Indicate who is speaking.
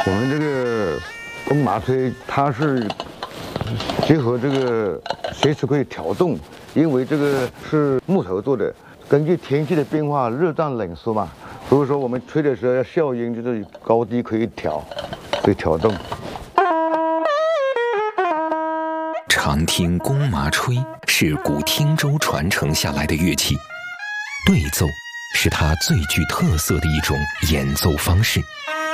Speaker 1: 我们这个弓麻吹，它是结合这个随时可以调动，因为这个是木头做的，根据天气的变化，热胀冷缩嘛，所以说我们吹的时候要效音，就是高低可以调，可以调动。
Speaker 2: 常听弓麻吹是古汀州传承下来的乐器，对奏是它最具特色的一种演奏方式。